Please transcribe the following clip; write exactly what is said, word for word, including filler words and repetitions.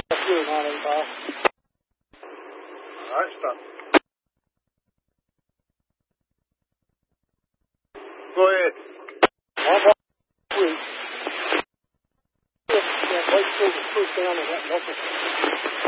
fuel on in bar. Alright, stop. Go ahead. I'm on fuel. Yeah, right through the foot down in that locker.